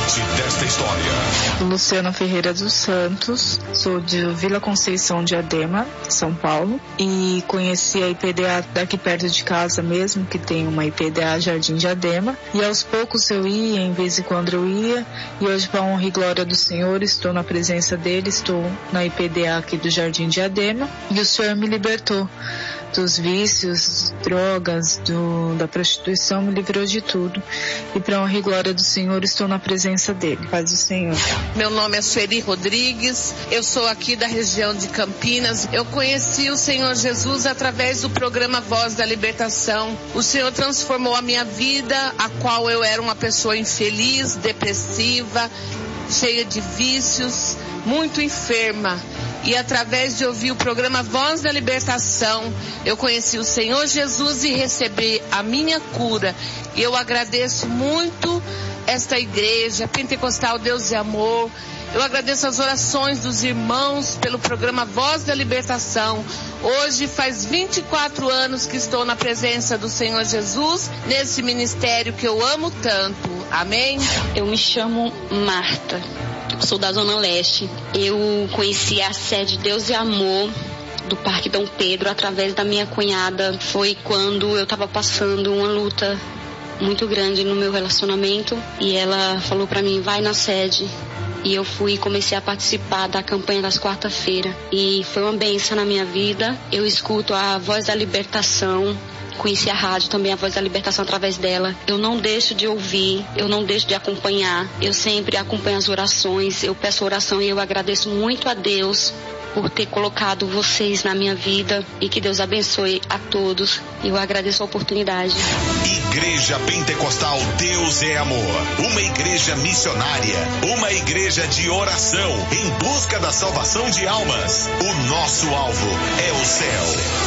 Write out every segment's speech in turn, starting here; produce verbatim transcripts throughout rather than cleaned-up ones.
parte desta história. Luciana Ferreira dos Santos, sou de Vila Conceição, Diadema, São Paulo, e conheci a I P D A daqui perto de casa mesmo, que tem uma I P D A Jardim Diadema, e aos poucos eu ia, em vez em quando eu ia, e hoje, para a honra e glória do Senhor, estou na presença dele, estou na I P D A aqui do Jardim Diadema, e o Senhor me libertou dos vícios, drogas, do, da prostituição, me livrou de tudo. E para a honra e glória do Senhor, estou na presença dele. Paz do Senhor. Meu nome é Sueli Rodrigues, eu sou aqui da região de Campinas. Eu conheci o Senhor Jesus através do programa Voz da Libertação. O Senhor transformou a minha vida, a qual eu era uma pessoa infeliz, depressiva, cheia de vícios, muito enferma. E através de ouvir o programa Voz da Libertação, eu conheci o Senhor Jesus e recebi a minha cura. E eu agradeço muito esta igreja Pentecostal Deus e Amor. Eu agradeço as orações dos irmãos pelo programa Voz da Libertação. Hoje faz vinte e quatro anos que estou na presença do Senhor Jesus, nesse ministério que eu amo tanto. Amém? Eu me chamo Marta. Sou da Zona Leste. Eu conheci a sede Deus e Amor do Parque Dom Pedro através da minha cunhada. Foi quando eu estava passando uma luta muito grande no meu relacionamento e ela falou para mim, vai na sede. E eu fui e comecei a participar da campanha das quarta-feiras. E foi uma bênção na minha vida. Eu escuto a Voz da Libertação. Conheci a rádio também, a Voz da Libertação, através dela. Eu não deixo de ouvir, eu não deixo de acompanhar. Eu sempre acompanho as orações, eu peço oração e eu agradeço muito a Deus por ter colocado vocês na minha vida e que Deus abençoe a todos. Eu agradeço a oportunidade. Igreja Pentecostal Deus é Amor, uma igreja missionária, uma igreja de oração em busca da salvação de almas. O nosso alvo é o céu.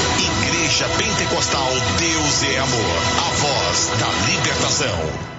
Igreja Pentecostal Deus é Amor, a voz da libertação.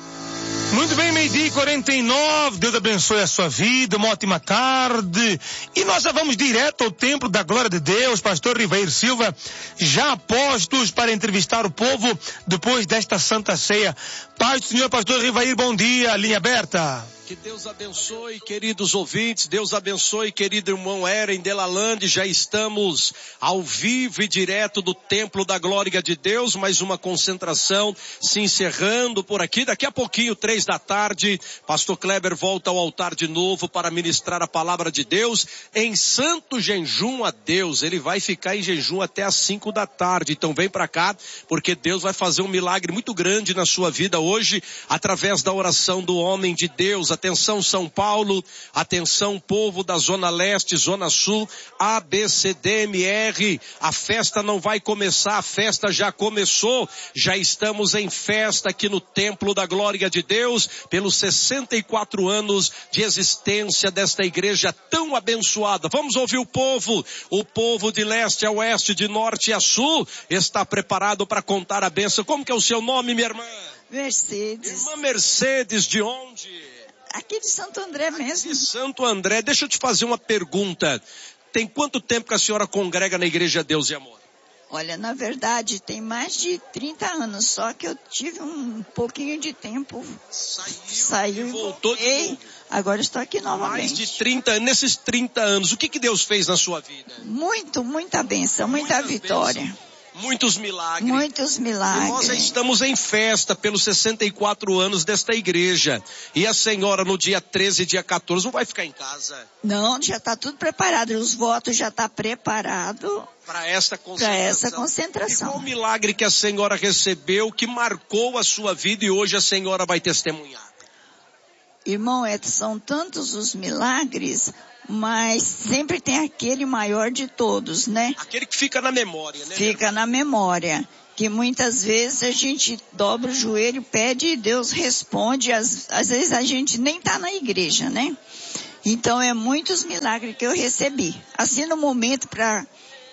Muito bem, meio-dia e quarenta e nove, Deus abençoe a sua vida, uma ótima tarde. E nós já vamos direto ao templo da glória de Deus, pastor Rivair Silva, já postos para entrevistar o povo depois desta Santa Ceia. Paz do Senhor, pastor Rivair, bom dia, linha aberta. Que Deus abençoe, queridos ouvintes, Deus abençoe, querido irmão Eren Delalande. Já estamos ao vivo e direto do Templo da Glória de Deus, mais uma concentração se encerrando por aqui. Daqui a pouquinho, três da tarde, pastor Kleber volta ao altar de novo para ministrar a palavra de Deus em santo jejum a Deus. Ele vai ficar em jejum até às cinco da tarde, então vem para cá, porque Deus vai fazer um milagre muito grande na sua vida hoje, através da oração do homem de Deus. Atenção São Paulo, atenção povo da Zona Leste, Zona Sul, A, B, C, D, M, R, a festa não vai começar, a festa já começou, já estamos em festa aqui no Templo da Glória de Deus, pelos sessenta e quatro anos de existência desta igreja tão abençoada. Vamos ouvir o povo, o povo de leste a oeste, de norte a sul, está preparado para contar a bênção. Como que é o seu nome, minha irmã? Mercedes. Irmã Mercedes, de onde? Aqui de Santo André mesmo. De Santo André. Deixa eu te fazer uma pergunta. Tem quanto tempo que a senhora congrega na Igreja Deus e Amor? Olha, na verdade, tem mais de trinta anos, só que eu tive um pouquinho de tempo. Saiu, Saiu e voltou de novo. Agora estou aqui novamente. Mais de trinta anos. Nesses trinta anos, o que que Deus fez na sua vida? Muito, muita bênção, muita Muitas vitória. Bênçãos. Muitos milagres. Muitos milagres. E nós estamos em festa pelos sessenta e quatro anos desta igreja. E a senhora no dia treze e dia quatorze não vai ficar em casa? Não, já está tudo preparado. Os votos já estão preparados. Para esta concentração. Para essa concentração. E qual o milagre que a senhora recebeu que marcou a sua vida e hoje a senhora vai testemunhar? Irmão, é, são tantos os milagres, mas sempre tem aquele maior de todos, né? Aquele que fica na memória, né? Fica na memória. Que muitas vezes a gente dobra o joelho, pede e Deus responde. Às, às vezes a gente nem está na igreja, né? Então é muitos milagres que eu recebi. Assim, no momento para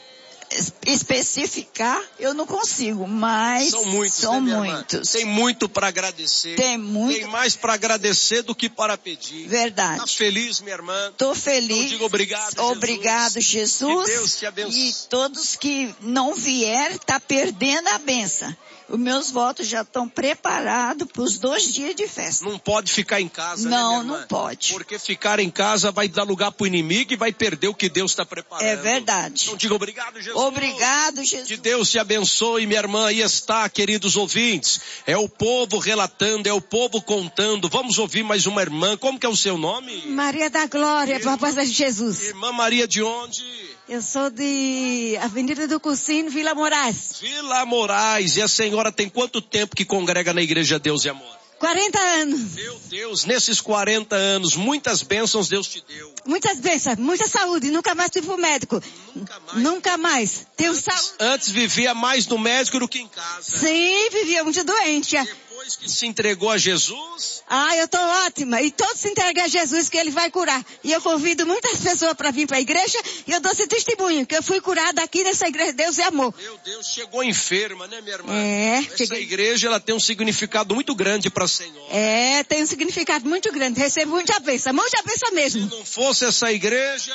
especificar, eu não consigo, mas são muitos. São né, muitos. Tem muito para agradecer. Tem muito. Tem mais para agradecer do que para pedir. Verdade. Tá feliz, minha irmã? Tô feliz. Então digo obrigado, Obrigado, Jesus. Que Deus te abençoe. E todos que não vier, tá perdendo a benção. Os meus votos já estão preparados para os dois dias de festa. Não pode ficar em casa, não, né, minha irmã? Não pode. Porque ficar em casa vai dar lugar para o inimigo e vai perder o que Deus está preparando. É verdade. Então diga obrigado, Jesus. Obrigado, Jesus. Que Deus te abençoe, minha irmã. Aí está, queridos ouvintes. É o povo relatando, é o povo contando. Vamos ouvir mais uma irmã. Como que é o seu nome? Maria da Glória, por paz de Jesus. Irmã Maria de onde? Eu sou de Avenida do Cursino, Vila Moraes. Vila Moraes. E a senhora tem quanto tempo que congrega na Igreja Deus e Amor? quarenta anos. Meu Deus, nesses quarenta anos, muitas bênçãos Deus te deu. Muitas bênçãos, muita saúde. Nunca mais fui pro médico. Nunca mais. Nunca mais. Tenho antes, saúde. Antes vivia mais no médico do que em casa. Sim, vivia muito doente. Depois que se entregou a Jesus. Ah, eu tô ótima. E todos se entregam a Jesus que Ele vai curar. E eu convido muitas pessoas para vir para a igreja e eu dou esse testemunho, que eu fui curada aqui nessa igreja Deus e Amor. Meu Deus, chegou enferma, né, minha irmã? É. Essa cheguei... igreja, ela tem um significado muito grande para a Senhora. É, tem um significado muito grande. Recebo muita bênção, muita bênção mesmo. Se não fosse essa igreja...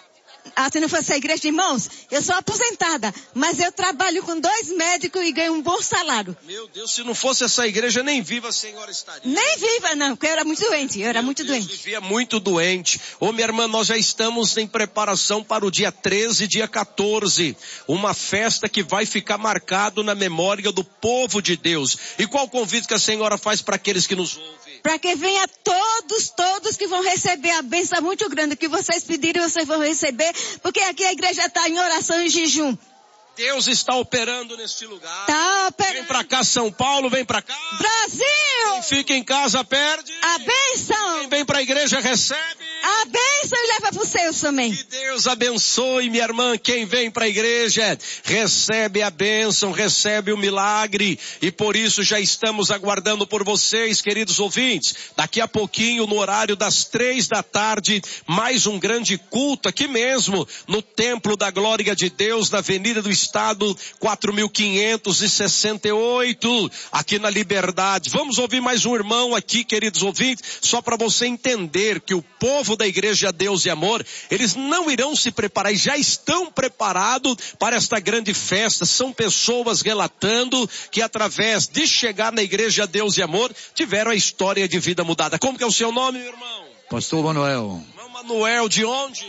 Ah, se não fosse a igreja de irmãos, eu sou aposentada, mas eu trabalho com dois médicos e ganho um bom salário. Meu Deus, se não fosse essa igreja, nem viva a senhora estaria. Nem viva não, porque eu era muito doente, eu era Meu muito Deus, doente. Vivia muito doente. Ô minha irmã, nós já estamos em preparação para o dia treze e dia quatorze. Uma festa que vai ficar marcado na memória do povo de Deus. E qual o convite que a senhora faz para aqueles que nos ouvem? Para que venha todos, todos que vão receber a bênção muito grande que vocês pediram, vocês vão receber, porque aqui a igreja está em oração e jejum. Deus está operando neste lugar. Tá operando. Vem pra cá, São Paulo, vem pra cá. Brasil! Quem fica em casa perde. A bênção. Quem vem pra igreja recebe. A bênção e leva pro seus também. Que Deus abençoe, minha irmã. Quem vem pra igreja recebe a bênção, recebe o milagre. E por isso já estamos aguardando por vocês, queridos ouvintes. Daqui a pouquinho, no horário das três da tarde, mais um grande culto aqui mesmo, no Templo da Glória de Deus, na Avenida do Estado, quatro mil quinhentos e sessenta e oito, aqui na Liberdade. Vamos ouvir mais um irmão aqui, queridos ouvintes, só para você entender que o povo da Igreja Deus e Amor, eles não irão se preparar, já estão preparados para esta grande festa. São pessoas relatando que através de chegar na Igreja Deus e Amor, tiveram a história de vida mudada. Como que é o seu nome, meu irmão? Pastor Manuel. Irmão Manuel, de onde?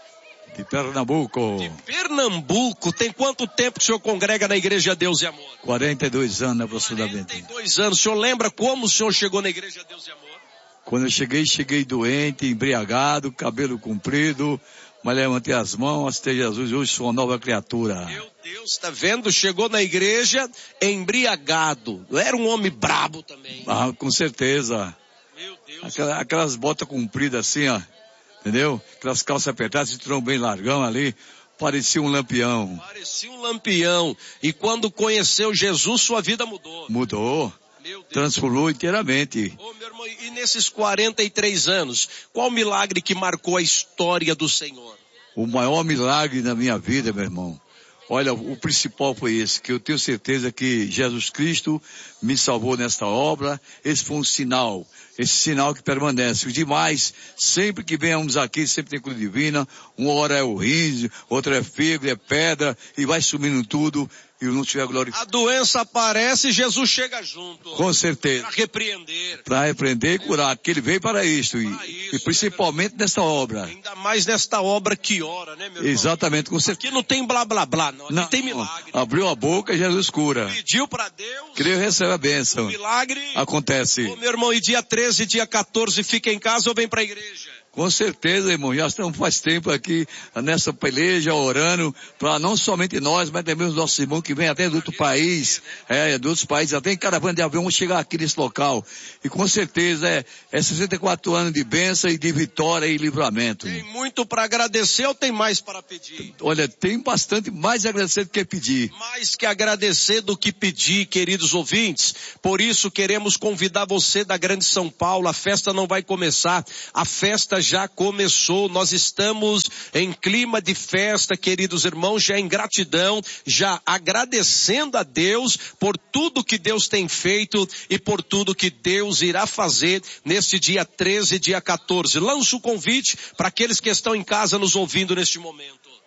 De Pernambuco. De Pernambuco. Tem quanto tempo que o senhor congrega na Igreja Deus e Amor? quarenta e dois anos aproximadamente. quarenta e dois anos. O senhor lembra como o senhor chegou na Igreja Deus e Amor? Quando eu cheguei, cheguei doente, embriagado, cabelo comprido, mas levantei as mãos, aceitei Jesus, hoje sou uma nova criatura. Meu Deus, tá vendo? Chegou na igreja embriagado. Era um homem brabo também. Ah, com certeza. Meu Deus. Aquelas, aquelas botas compridas assim, ó. Entendeu? Aquelas calças apertadas, cinturão bem largão ali. Parecia um lampião. Parecia um lampião. E quando conheceu Jesus, sua vida mudou. Mudou. Meu Deus. Transformou inteiramente. Ô, meu irmão, e nesses quarenta e três anos, qual milagre que marcou a história do Senhor? O maior milagre da minha vida, meu irmão. Olha, o principal foi esse, que eu tenho certeza que Jesus Cristo me salvou nesta obra. Esse foi um sinal, esse sinal que permanece. Os demais, sempre que venhamos aqui, sempre tem cura divina. Uma hora é o rim, outra é fígado, é pedra, e vai sumindo tudo. E não tiver glória. A doença aparece e Jesus chega junto. Com certeza. Para repreender. Para repreender e curar, que ele veio para isto. E, para isso, e principalmente né, nesta obra. Ainda mais nesta obra que ora, né, meu irmão? Exatamente, com certeza. Aqui não tem blá blá blá, não. Aqui não, tem milagre. Abriu a boca e Jesus cura. Pediu para Deus. Creio recebe a bênção. O milagre acontece. Ô, meu irmão, e dia treze, dia quatorze, fica em casa ou vem para a igreja? Com certeza, irmão, já estamos faz tempo aqui nessa peleja, orando, para não somente nós, mas também os nossos irmãos que vêm até de outro país, é, de outros países, até em caravana de avião, chegar aqui nesse local. E com certeza é, é sessenta e quatro anos de bênção e de vitória e livramento. Tem muito para agradecer ou tem mais para pedir? Olha, tem bastante mais a agradecer do que pedir. Mais que agradecer do que pedir, queridos ouvintes. Por isso queremos convidar você da Grande São Paulo. A festa não vai começar, a festa já começou, nós estamos em clima de festa, queridos irmãos, já em gratidão, já agradecendo a Deus por tudo que Deus tem feito e por tudo que Deus irá fazer neste dia treze e dia quatorze. Lanço o convite para aqueles que estão em casa nos ouvindo neste momento.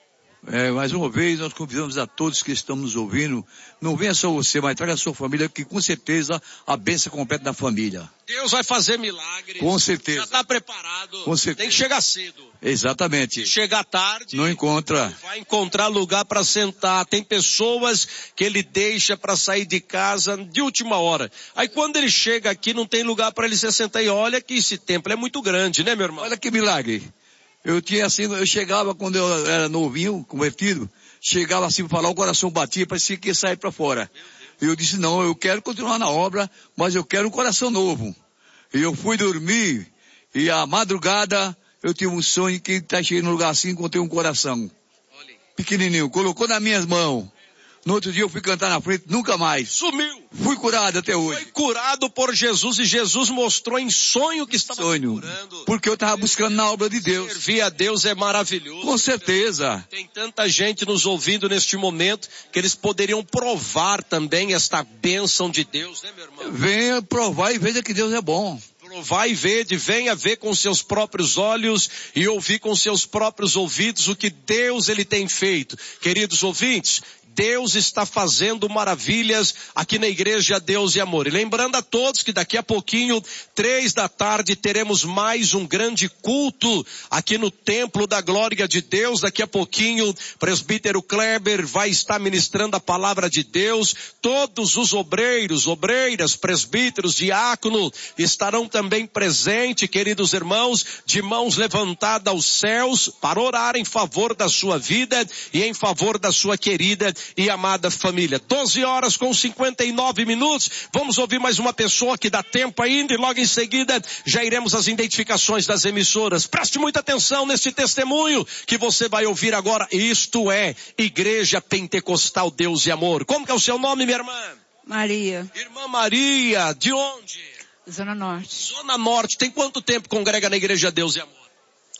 É, mais uma vez, nós convidamos a todos que estão nos ouvindo, não venha só você, mas traga a sua família, que com certeza a bênção completa da família. Deus vai fazer milagres. Com certeza. Já está preparado. Com certeza. Tem que chegar cedo. Exatamente. Se chegar tarde, não encontra. Vai encontrar lugar para sentar. Tem pessoas que ele deixa para sair de casa de última hora. Aí quando ele chega aqui, não tem lugar para ele se sentar. E olha que esse templo é muito grande, né, meu irmão? Olha que milagre. Eu tinha assim, eu chegava quando eu era novinho, convertido, chegava assim para falar, o coração batia, parecia que ia sair para fora. Eu disse, não, eu quero continuar na obra, mas eu quero um coração novo. E eu fui dormir, e à madrugada, eu tive um sonho que tá chegando num lugar assim, encontrei um coração. Pequenininho, colocou nas minhas mãos. No outro dia eu fui cantar na frente, nunca mais. Sumiu. Fui curado até hoje. Foi curado por Jesus e Jesus mostrou em sonho que estava sonho, curando. Porque eu estava buscando na obra de Deus. Servir a Deus é maravilhoso. Com certeza. Tem tanta gente nos ouvindo neste momento que eles poderiam provar também esta bênção de Deus, né, meu irmão? Venha provar e veja que Deus é bom. Vai ver, venha ver com seus próprios olhos e ouvir com seus próprios ouvidos o que Deus ele tem feito. Queridos ouvintes, Deus está fazendo maravilhas aqui na Igreja Deus e Amor. E lembrando a todos que daqui a pouquinho, três da tarde, teremos mais um grande culto aqui no Templo da Glória de Deus. Daqui a pouquinho, presbítero Kleber vai estar ministrando a palavra de Deus. Todos os obreiros, obreiras, presbíteros, diáconos estarão também presentes, queridos irmãos, de mãos levantadas aos céus para orar em favor da sua vida e em favor da sua querida e amada família. doze horas com cinquenta e nove minutos. Vamos ouvir mais uma pessoa que dá tempo ainda e logo em seguida já iremos às identificações das emissoras. Preste muita atenção neste testemunho que você vai ouvir agora. Isto é Igreja Pentecostal Deus e Amor. Como que é o seu nome, minha irmã? Maria. Irmã Maria, de onde? Zona Norte. Zona Norte. Tem quanto tempo congrega na Igreja Deus e Amor?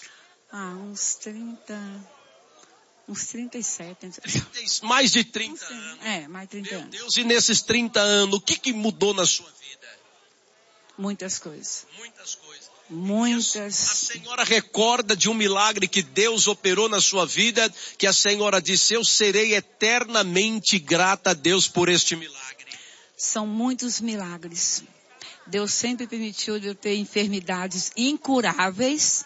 Ah, uns trinta... Uns trinta e sete. Mais de trinta anos. É, mais de trinta Meu anos. Deus, e nesses trinta anos, o que que mudou na sua vida? Muitas coisas. Muitas coisas. Muitas. A senhora recorda de um milagre que Deus operou na sua vida, que a senhora disse, eu serei eternamente grata a Deus por este milagre. São muitos milagres. Deus sempre permitiu eu ter enfermidades incuráveis,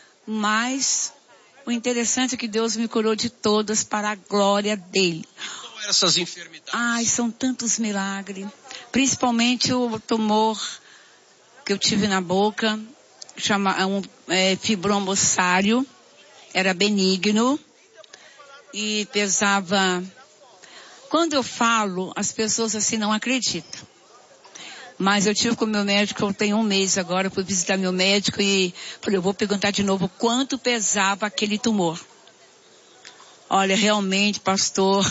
mas o interessante é que Deus me curou de todas para a glória dele. E qual eram essas enfermidades? Ai, são tantos milagres. Principalmente o tumor que eu tive na boca, chama um é, fibromossário, era benigno e pesava. Quando eu falo, as pessoas assim não acreditam. Mas eu tive com o meu médico, eu tenho um mês agora, fui visitar meu médico e falei, eu vou perguntar de novo quanto pesava aquele tumor. Olha, realmente, pastor,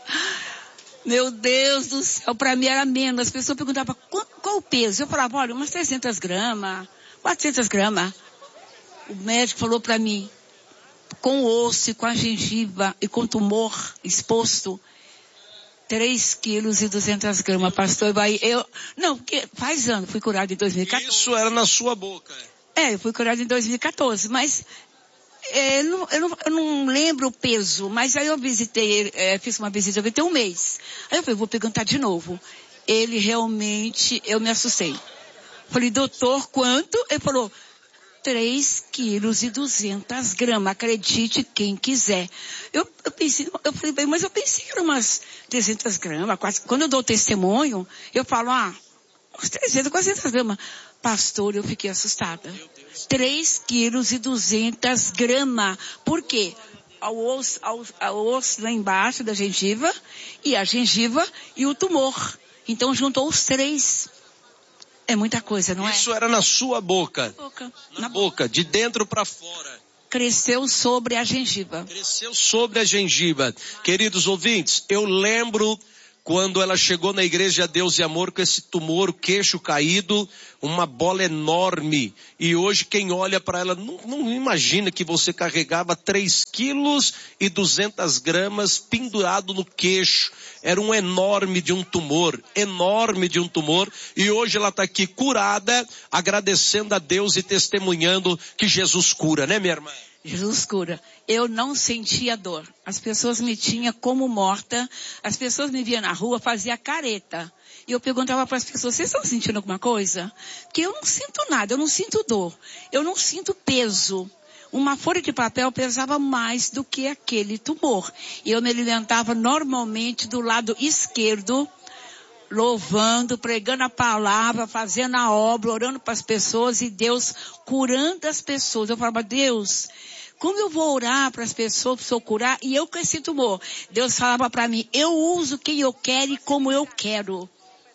meu Deus do céu, para mim era menos. As pessoas perguntavam, qual, qual o peso? Eu falava, olha, umas trezentas gramas, quatrocentas gramas. O médico falou para mim, com o osso, com a gengiva e com o tumor exposto, três quilos e duzentas gramas, pastor. Eu, não, porque faz ano, fui curado em dois mil e quatorze. Isso era na sua boca? É, eu fui curado em dois mil e quatorze, mas é, não, eu, não, eu não lembro o peso, mas aí eu visitei, é, fiz uma visita, eu visitei um mês. Aí eu falei, vou perguntar de novo. Ele realmente, eu me assustei. Falei, doutor, quanto? Ele falou, três quilos e duzentas gramas, acredite quem quiser. Eu, eu pensei, eu falei, bem, mas eu pensei que eram umas trezentas gramas, quase. Quando eu dou testemunho, eu falo, ah, uns trezentas, quatrocentas gramas. Pastor, eu fiquei assustada. três quilos e duzentas gramas. Por quê? Ao osso, ao, ao osso lá embaixo da gengiva, e a gengiva e o tumor. Então juntou os três. É muita coisa, não é? Isso era na sua boca. Na boca. Na, na boca, boca, de dentro para fora. Cresceu sobre a gengiva. Cresceu sobre a gengiva. Queridos ouvintes, eu lembro quando ela chegou na Igreja Deus e Amor com esse tumor, o queixo caído, uma bola enorme. E hoje quem olha para ela não, não imagina que você carregava três quilos e duzentas gramas pendurado no queixo. Era um enorme de um tumor, enorme de um tumor. E hoje ela está aqui curada, agradecendo a Deus e testemunhando que Jesus cura, né, minha irmã? Jesus cura. Eu não sentia dor. As pessoas me tinham como morta. As pessoas me viam na rua, fazia careta. E eu perguntava para as pessoas, vocês estão sentindo alguma coisa? Porque eu não sinto nada, eu não sinto dor. Eu não sinto peso. Uma folha de papel pesava mais do que aquele tumor. E eu me alimentava normalmente do lado esquerdo, louvando, pregando a palavra, fazendo a obra, orando para as pessoas e Deus curando as pessoas. Eu falava, Deus, como eu vou orar para as pessoas, para eu curar? E eu com esse tumor, Deus falava para mim, eu uso quem eu quero e como eu quero.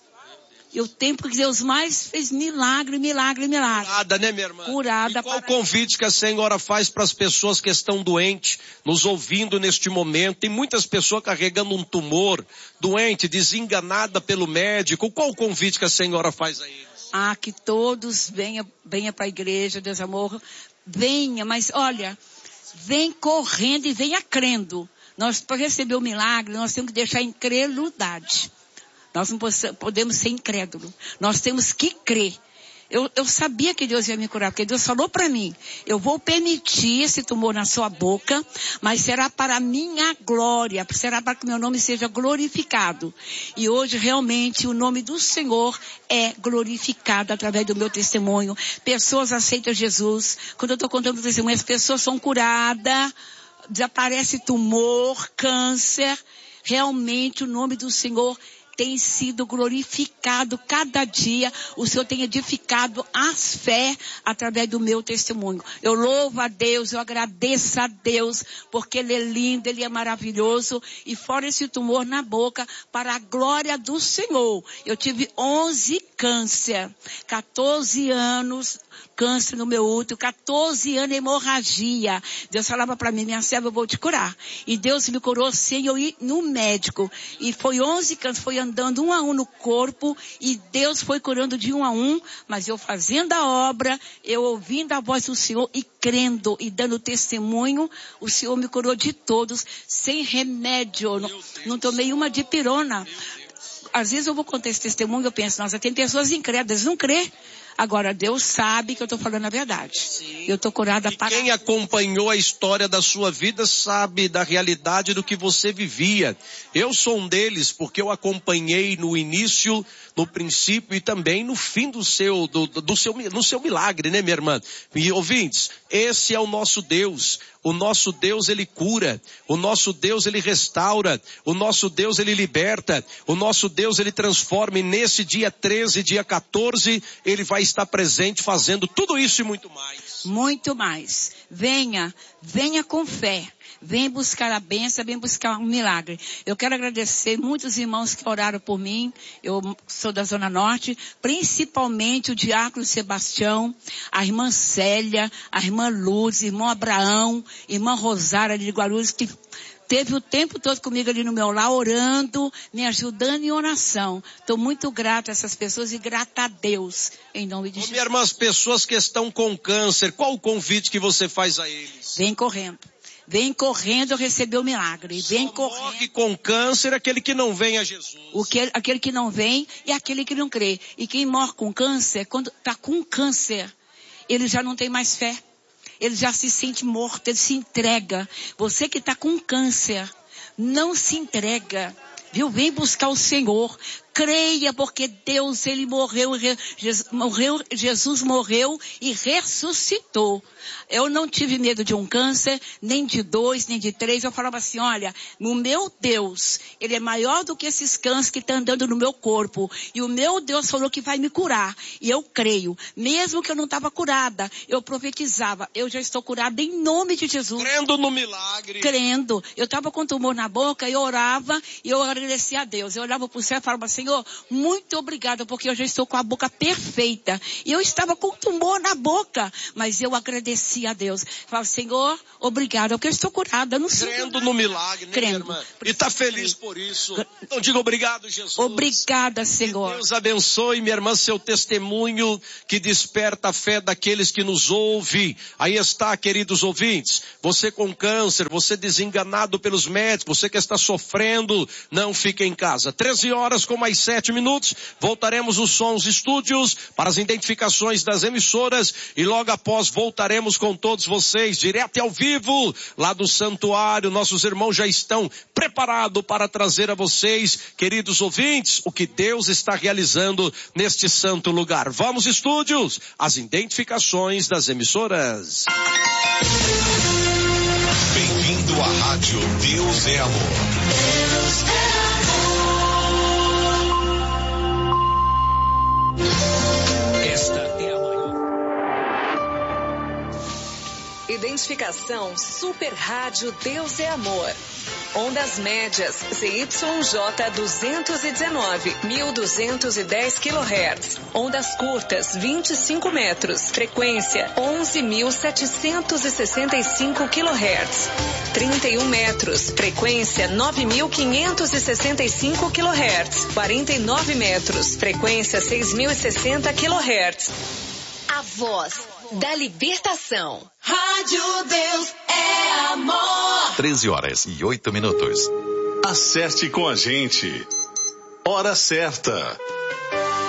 E o tempo que Deus mais fez milagre, milagre, milagre. Curada, né, minha irmã? Curada. E qual o para... convite que a senhora faz para as pessoas que estão doentes, nos ouvindo neste momento? Tem muitas pessoas carregando um tumor, doente, desenganada pelo médico. Qual o convite que a senhora faz a eles? Ah, que todos venham, venham para a igreja, Deus amor. Venha, mas olha, vem correndo e venha crendo. Nós, para receber o milagre, nós temos que deixar incredulidade. Nós não podemos ser incrédulos. Nós temos que crer. Eu, eu sabia que Deus ia me curar, porque Deus falou para mim, eu vou permitir esse tumor na sua boca, mas será para a minha glória, será para que meu nome seja glorificado. E hoje, realmente, o nome do Senhor é glorificado através do meu testemunho. Pessoas aceitam Jesus. Quando eu estou contando o testemunho, as pessoas são curadas, desaparece tumor, câncer. Realmente, o nome do Senhor tem sido glorificado cada dia. O Senhor tem edificado as fé através do meu testemunho. Eu louvo a Deus, eu agradeço a Deus, porque Ele é lindo, Ele é maravilhoso. E fora esse tumor na boca, para a glória do Senhor. Eu tive onze câncer, quatorze anos, câncer no meu útero, quatorze anos hemorragia. Deus falava para mim, minha serva, eu vou te curar. E Deus me curou sem eu ir no médico. E foi onze câncer, foi andando um a um no corpo, e Deus foi curando de um a um, mas eu fazendo a obra, eu ouvindo a voz do Senhor e crendo e dando testemunho, o Senhor me curou de todos, sem remédio. Não, não tomei uma dipirona. Às vezes eu vou contar esse testemunho e eu penso, nossa, tem pessoas incrédulas, não crê. Agora, Deus sabe que eu estou falando a verdade. Sim. Eu estou curada e para... Quem acompanhou a história da sua vida sabe da realidade do que você vivia. Eu sou um deles porque eu acompanhei no início, no princípio e também no fim do seu, do, do seu, no seu milagre, né, minha irmã? E ouvintes, esse é o nosso Deus. O nosso Deus, Ele cura. O nosso Deus, Ele restaura. O nosso Deus, Ele liberta. O nosso Deus, Ele transforma. E nesse dia treze, dia quatorze, Ele vai estar presente fazendo tudo isso e muito mais. Muito mais. Venha, venha com fé. Vem buscar a bênção, vem buscar um milagre. Eu quero agradecer muitos irmãos que oraram por mim. Eu sou da Zona Norte, principalmente o diácono Sebastião, a irmã Célia, a irmã Luz, irmão Abraão, irmã Rosária de Guarulhos, que teve o tempo todo comigo ali no meu lar, orando, me ajudando em oração. Estou muito grata a essas pessoas e grata a Deus, em nome de Ô, Jesus. Minha irmã, as pessoas que estão com câncer, qual o convite que você faz a eles? Vem correndo. Vem correndo receber o milagre. Vem Só correndo. morre com câncer aquele que não vem a Jesus. O que, aquele que não vem e aquele que não crê. E quem morre com câncer, quando está com câncer, ele já não tem mais fé. Ele já se sente morto, ele se entrega. Você que está com câncer, não se entrega. Viu? Vem buscar o Senhor. Creia, porque Deus, Ele morreu, morreu, Jesus morreu e ressuscitou. Eu não tive medo de um câncer, nem de dois, nem de três. Eu falava assim, olha, o meu Deus, Ele é maior do que esses cânceres que estão andando no meu corpo. E o meu Deus falou que vai me curar. E eu creio. Mesmo que eu não estava curada, eu profetizava. Eu já estou curada em nome de Jesus. Crendo no milagre. Crendo. Eu estava com tumor na boca, eu orava e eu agradecia a Deus. Eu olhava para o céu e falava assim, Senhor, muito obrigada, porque eu já estou com a boca perfeita. E eu estava com tumor na boca, mas eu agradeci a Deus. Falava, Senhor, obrigada, porque eu estou curada. Eu não sei. Crendo no milagre, né, Crendo. minha irmã? E está feliz por isso. Então diga obrigado, Jesus. Obrigada, Senhor. Que Deus abençoe, minha irmã, seu testemunho que desperta a fé daqueles que nos ouvem. Aí está, queridos ouvintes, você com câncer, você desenganado pelos médicos, você que está sofrendo, não fique em casa. treze horas com mais mais sete minutos. Voltaremos os sons estúdios para as identificações das emissoras e logo após voltaremos com todos vocês, direto e ao vivo, lá do santuário. Nossos irmãos já estão preparados para trazer a vocês, queridos ouvintes, o que Deus está realizando neste santo lugar. Vamos, estúdios, as identificações das emissoras. Bem-vindo à Rádio Deus é Amor. Deus é amor. Esta é a maior. Identificação Super Rádio Deus é Amor. Ondas médias Z Y J duzentos e dezenove, mil duzentos e dez quilohertz. Ondas curtas vinte e cinco metros. Frequência onze mil setecentos e sessenta e cinco quilohertz. trinta e um metros. Frequência nove mil quinhentos e sessenta e cinco quilohertz. quarenta e nove metros. Frequência seis mil e sessenta quilohertz. A voz da libertação. Rádio Deus é amor. treze horas e oito minutos. Acerte com a gente. Hora certa.